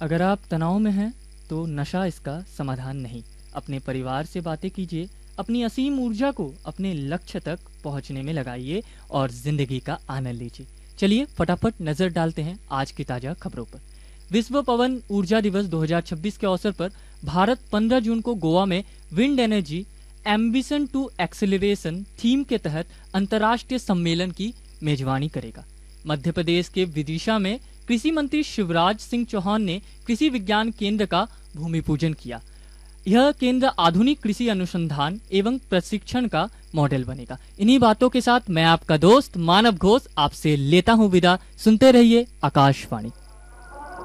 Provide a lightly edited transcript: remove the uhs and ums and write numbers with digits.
अगर आप तनाव में हैं तो नशा इसका समाधान नहीं। अपने परिवार से बातें कीजिए, अपनी असीम ऊर्जा को अपने लक्ष्य तक पहुंचने में लगाइए और जिंदगी का आनंद लीजिए। चलिए फटाफट नजर डालते हैं आज की ताजा खबरों पर। विश्व पवन ऊर्जा दिवस 2026 के अवसर पर भारत 15 जून को गोवा में wind energy ambition to acceleration theme के तहत अंतर्राष्ट्रीय सम्मेलन की मेजबानी करेगा। मध्य प्रदेश के विदिशा में कृषि मंत्री शिवराज सिंह चौहान ने कृषि विज्ञान केंद्र का भूमि पूजन किया। यह केंद्र आधुनिक कृषि अनुसंधान एवं प्रशिक्षण का मॉडल बनेगा। इन्हीं बातों के साथ मैं आपका दोस्त मानव घोष आपसे लेता हूं विदा। सुनते रहिए आकाशवाणी।